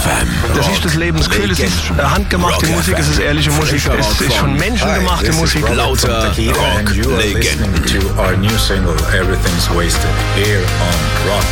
FM. Das ist das Lebensgefühl, es ist handgemachte Rock Musik, FM. es ist ehrliche Musik, es ist von Menschen gemachte Musik. Lauter and you are listening Rock-Legenden. to our new single, Everything's Wasted, here on Rock